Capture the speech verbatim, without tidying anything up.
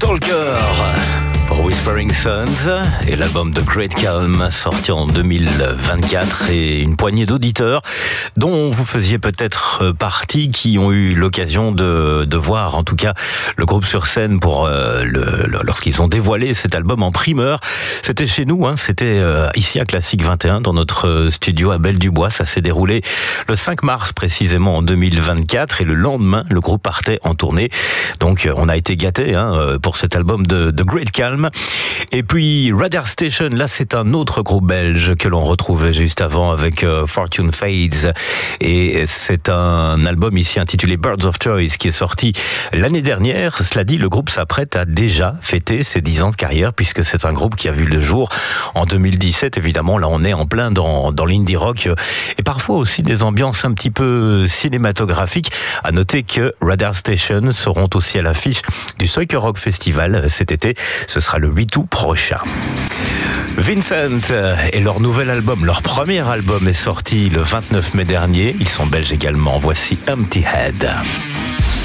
Talker pour Whispering Suns et l'album The Great Calm sorti en deux mille vingt-quatre et une poignée d'auditeurs dont vous faisiez peut-être partie qui ont eu l'occasion de, de voir en tout cas le groupe sur scène pour euh, le, le, lorsqu'ils ont dévoilé cet album en primeur. C'était chez nous, hein, c'était euh, ici à Classique vingt et un dans notre studio à Belle-du-Bois. Ça s'est déroulé le cinq mars précisément en deux mille vingt-quatre et le lendemain le groupe partait en tournée. Donc on a été gâtés hein, pour cet album de The Great Calm. Et puis Radar Station, là c'est un autre groupe belge que l'on retrouvait juste avant avec euh, Fortune Fades, et c'est un album ici intitulé Birds of Choice qui est sorti l'année dernière. Cela dit, le groupe s'apprête à déjà fêter ses dix ans de carrière puisque c'est un groupe qui a vu le jour en deux mille dix-sept. Évidemment, là on est en plein dans, dans l'indie rock et parfois aussi des ambiances un petit peu cinématographiques. À noter que Radar Station seront aussi à l'affiche du Soiker Rock Festival cet été. Ce sera le huit août prochain. Vincent et leur nouvel album, leur premier album est sorti le vingt-neuf mai dernier. Ils sont belges également. Voici Empty Head.